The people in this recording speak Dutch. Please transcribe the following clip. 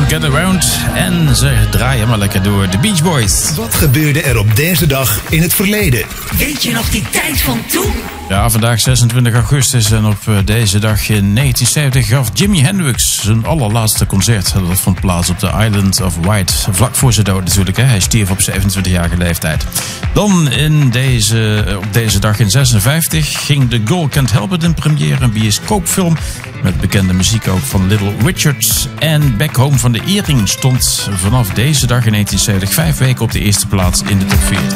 Can't Get Around. En ze draaien maar lekker door. De Beach Boys. Wat gebeurde er op deze dag in het verleden? Weet je nog die tijd van toen? Ja, vandaag 26 augustus en op deze dag in 1970 gaf Jimi Hendrix zijn allerlaatste concert. Dat vond plaats op de Island of Wight, vlak voor zijn dood natuurlijk. Hij stierf op 27-jarige leeftijd. Dan op deze dag in 56 ging The Girl Can't Help It in première, een bioscoopfilm met bekende muziek ook van Little Richard. En Back Home van de Earring stond vanaf deze dag in 1970 5 weken op de eerste plaats in de top 40.